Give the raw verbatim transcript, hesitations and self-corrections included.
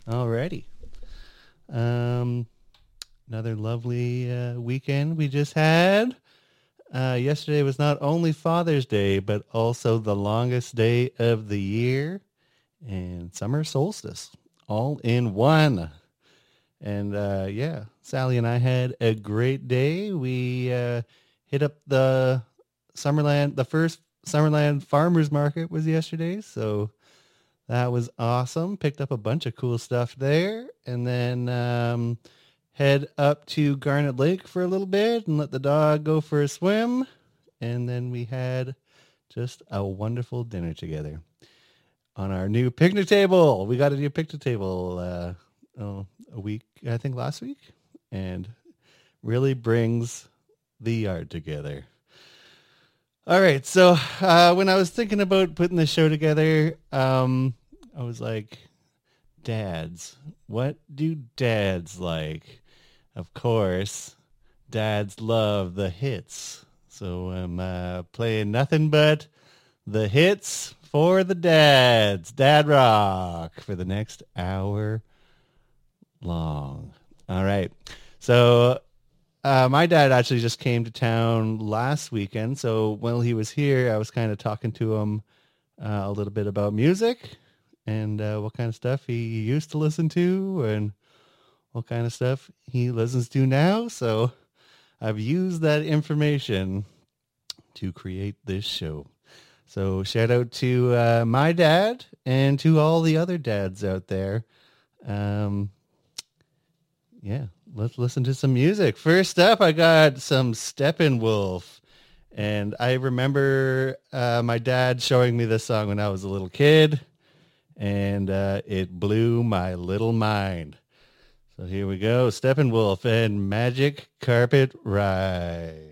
Alrighty. Um, another lovely uh, weekend we just had. Uh, yesterday was not only Father's Day, but also the longest day of the year and summer solstice, all in one. And uh, yeah, Sally and I had a great day. We uh, hit up the Summerland. The first Summerland Farmers Market was yesterday, so that was awesome. Picked up a bunch of cool stuff there, and then um, head up to Garnet Lake for a little bit and let the dog go for a swim. And then we had just a wonderful dinner together on our new picnic table. We got a new picnic table uh, oh, a week, I think last week, and really brings the yard together. All right, so uh, when I was thinking about putting the show together, um, I was like, dads, what do dads like? Of course, dads love the hits. So I'm uh, playing nothing but the hits for the dads. Dad rock for the next hour long. All right. So uh, my dad actually just came to town last weekend. So while he was here, I was kind of talking to him uh, a little bit about music and uh, what kind of stuff he used to listen to and what kind of stuff he listens to now. So I've used that information to create this show. So shout out to uh, my dad and to all the other dads out there. Um, yeah, let's listen to some music. First up, I got some Steppenwolf. And I remember uh, my dad showing me this song when I was a little kid. And uh, it blew my little mind. So here we go, Steppenwolf and Magic Carpet Ride.